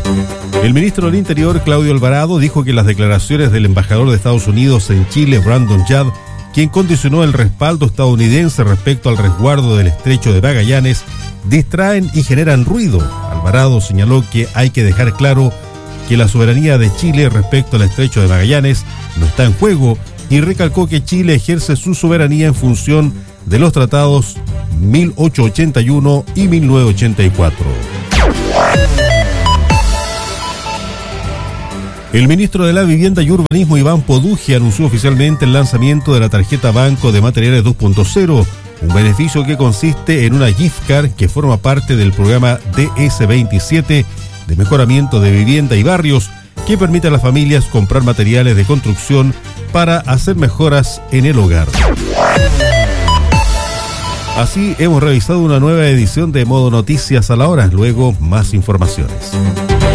El ministro del Interior, Claudio Alvarado, dijo que las declaraciones del embajador de Estados Unidos en Chile, Brandon Judd, quien condicionó el respaldo estadounidense respecto al resguardo del estrecho de Magallanes, distraen y generan ruido. Alvarado señaló que hay que dejar claro que la soberanía de Chile respecto al estrecho de Magallanes no está en juego y recalcó que Chile ejerce su soberanía en función de los tratados 1881 y 1984. El ministro de la Vivienda y Urbanismo, Iván Poduje, anunció oficialmente el lanzamiento de la tarjeta Banco de Materiales 2.0, un beneficio que consiste en una gift card que forma parte del programa DS27 de mejoramiento de vivienda y barrios, que permite a las familias comprar materiales de construcción para hacer mejoras en el hogar. Así hemos revisado una nueva edición de Modo Noticias a la hora. Luego, más informaciones.